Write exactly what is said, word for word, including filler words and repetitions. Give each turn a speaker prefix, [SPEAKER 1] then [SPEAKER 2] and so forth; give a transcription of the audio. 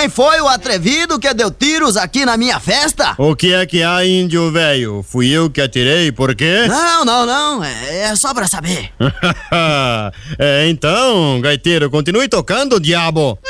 [SPEAKER 1] Quem foi o atrevido que deu tiros aqui na minha festa?
[SPEAKER 2] O que é que há, índio velho? Fui eu que atirei, por quê?
[SPEAKER 1] Não, não, não, é, é só pra saber.
[SPEAKER 2] É, então, gaiteiro, continue tocando, diabo.